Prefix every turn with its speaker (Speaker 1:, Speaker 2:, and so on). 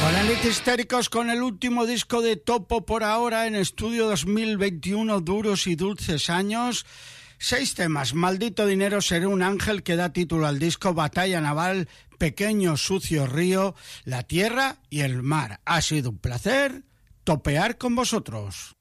Speaker 1: Histéricos con el último disco de Topo por ahora en estudio 2021, Duros y Dulces Años. 6 temas: Maldito Dinero, Seré un Ángel, que da título al disco, Batalla Naval, Pequeño Sucio Río, La Tierra y el Mar. Ha sido un placer topear con vosotros.